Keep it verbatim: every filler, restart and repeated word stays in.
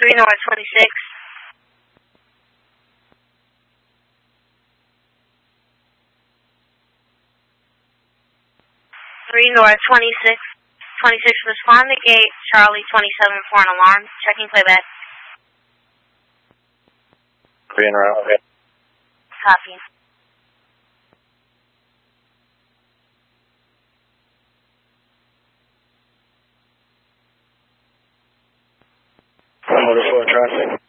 three North twenty-six. three North twenty-six. twenty-six, respond to gate Charlie twenty-seven for an alarm. Checking playback. three in route. Okay. Copy. Motor four traffic.